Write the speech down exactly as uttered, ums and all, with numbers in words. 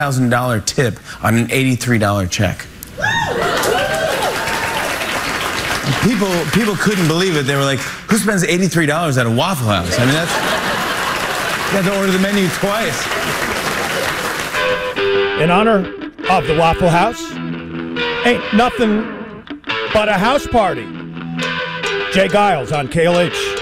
thousand dollars tip on an eighty-three dollars check. People, people couldn't believe it. They were like, who spends eighty-three dollars at a Waffle House? I mean, that's... You have to order the menu twice. In honor of the Waffle House, ain't nothing but a house party. Jay Giles on K L H.